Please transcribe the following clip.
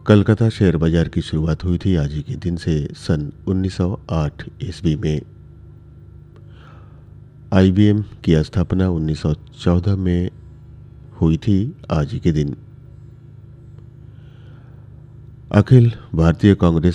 Calcutta share बाजार की शुरुआत हुई थी आज ही के दिन से सन 1908 ईस्वी में। आईबीएम की स्थापना 1914 में हुई थी आज ही के दिन। अखिल भारतीय कांग्रेस